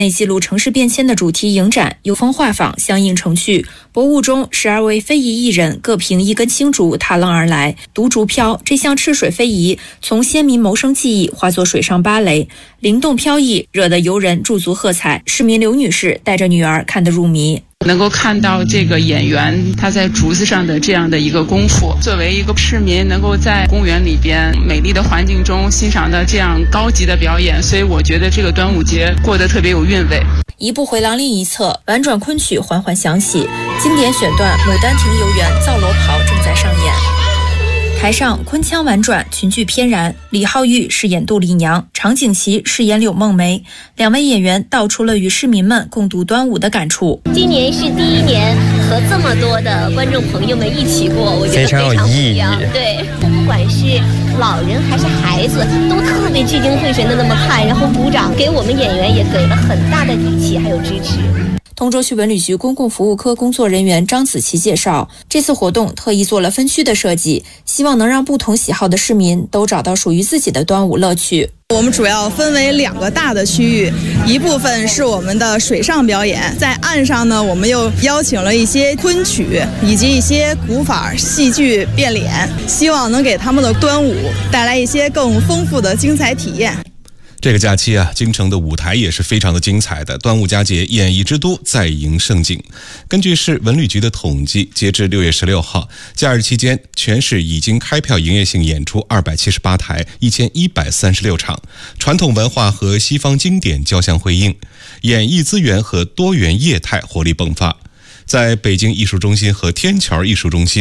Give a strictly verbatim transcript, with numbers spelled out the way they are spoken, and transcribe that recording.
内记录城市变迁的主题影展有风画舫相映成趣，博物中十二位非遗艺人各凭一根青竹踏浪而来，独竹飘这项赤水非遗从先民谋生技艺化作水上芭蕾，灵动飘逸，惹得游人驻足喝彩。市民刘女士带着女儿看得入迷。 能够看到这个演员他在竹子上的这样的一个功夫，作为一个市民能够在公园里边美丽的环境中欣赏到这样高级的表演，所以我觉得这个端午节过得特别有韵味。 一步回廊另一侧，婉转昆曲缓缓响起，经典选段《牡丹亭游园》《皂楼袍》正在上演。台上昆腔婉转，群剧翩然。李浩玉饰演杜丽娘，常景琦饰演柳梦梅，两位演员道出了与市民们共度端午的感触。 今年是第一年和这么多的观众朋友们一起过，我觉得非常不一样。对，不管是老人还是孩子，都特别聚精会神的那么看，然后鼓掌，给我们演员也给了很大的底气还有支持。 通州区文旅局公共服务科工作人员张子琪介绍，这次活动特意做了分区的设计，希望能让不同喜好的市民都找到属于自己的端午乐趣。 我们主要分为两个大的区域，一部分是我们的水上表演，在岸上呢，我们又邀请了一些昆曲以及一些古法戏剧变脸，希望能给他们的端午带来一些更丰富的精彩体验。 这个假期啊，京城的舞台也是非常的精彩的。端午佳节，演艺之都再迎盛景。根据市文旅局的统计，截至六月十六号，假日期间，全市已经开票营业性演出二百七十八台，一千一百三十六场，传统文化和西方经典交相辉映，演艺资源和多元业态活力迸发。在北京艺术中心和天桥艺术中心，